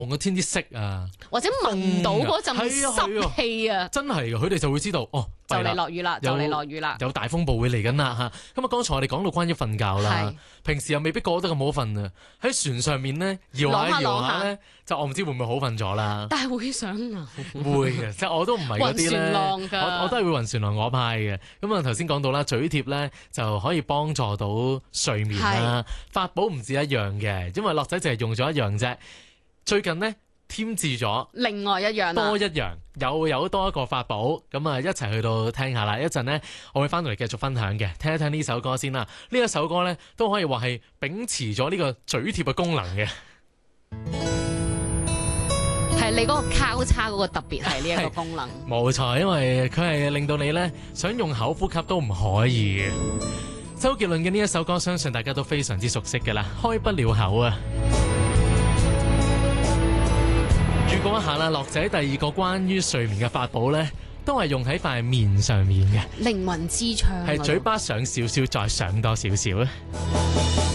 個天啲色啊， 或者聞到嗰陣濕氣啊， 真係嘅，佢哋就會知道哦， 就嚟落雨啦，就嚟落雨啦， 有大風暴會嚟緊啦嚇。咁啊，剛才我哋講到關於瞓覺啦，平時又未必過得咁好瞓啊。喺船上面咧搖下搖下咧，就我唔知會唔會好瞓咗啦。 但係會想啊， 會嘅，即係我都唔係嗰啲咧，我都係會暈船浪嗰派嘅。咁啊頭先講到啦，嘴貼咧就可以幫助到睡眠啦。法寶唔止一樣嘅，因為樂仔淨係用咗一樣啫。最近呢，添置咗另外一樣， 多一樣，又有多一個法寶，咁啊一齊去到聽下啦。一陣呢，我會翻到嚟繼續分享嘅，聽一聽呢首歌先啦。呢一首歌呢，都可以話係秉持咗呢個嘴貼嘅功能嘅。 係你嗰個交叉嗰個特別係呢一個功能。 冇錯，因為佢係令到你呢想用口呼吸都唔可以。周杰倫嘅呢一首歌，相信大家都非常之熟悉㗎啦，開不了口啊！預告一下啦，樂仔第二個關於睡眠嘅法寶呢，都係用喺塊面上面嘅， 靈魂之窗， 係嘴巴上少少，再上多少少啊！